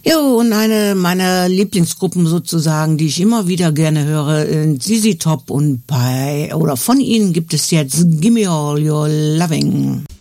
Jo, und eine meiner Lieblingsgruppen sozusagen, die ich immer wieder gerne höre, ZZ Top, und von ihnen gibt es jetzt Gimme All Your Loving.